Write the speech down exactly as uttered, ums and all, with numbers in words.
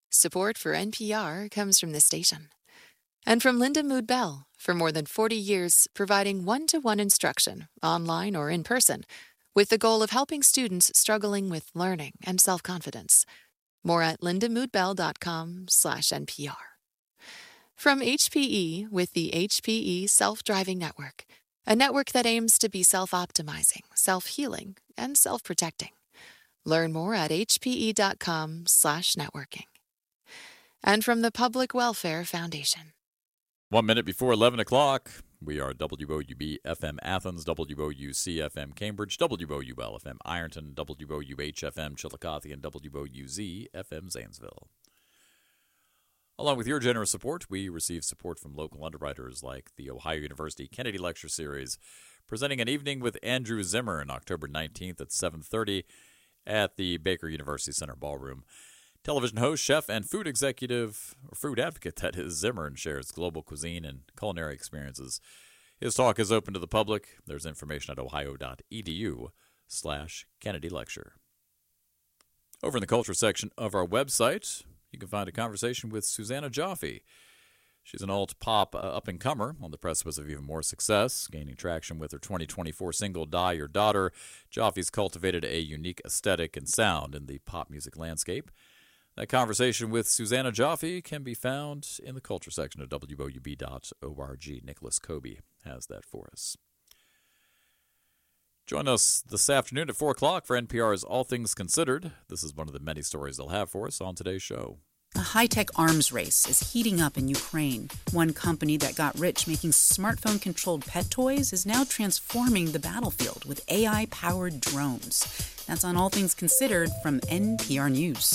Support for N P R comes from this station. And from Linda Mood Bell, for more than forty years, providing one-to-one instruction, online or in person, with the goal of helping students struggling with learning and self-confidence. More at lindamoodbell.com slash NPR. From H P E with the H P E Self-Driving Network, a network that aims to be self-optimizing, self-healing, and self-protecting. Learn more at hpe.com slash networking. And from the Public Welfare Foundation. One minute before eleven o'clock, we are W O U B F M Athens, W O U C F M Cambridge, W O U L F M Ironton, W O U H F M Chillicothe, and W O U Z F M Zanesville. Along with your generous support, we receive support from local underwriters like the Ohio University Kennedy Lecture Series, presenting an evening with Andrew Zimmer on October nineteenth at seven thirty at the Baker University Center Ballroom. Television host, chef, and food executive, or food advocate, that is, Zimmern shares global cuisine and culinary experiences. His talk is open to the public. There's information at ohio.edu slash Kennedy Lecture. Over in the culture section of our website, you can find a conversation with Susanna Joffe. She's an alt-pop uh, up-and-comer on the precipice of even more success, gaining traction with her twenty twenty-four single, Die Your Daughter. Joffe's cultivated a unique aesthetic and sound in the pop music landscape. That conversation with Susanna Joffe can be found in the culture section of W O U B dot org. Nicholas Kobe has that for us. Join us this afternoon at four o'clock for N P R's All Things Considered. This is one of the many stories they'll have for us on today's show. A high-tech arms race is heating up in Ukraine. One company that got rich making smartphone-controlled pet toys is now transforming the battlefield with A I-powered drones. That's on All Things Considered from N P R News.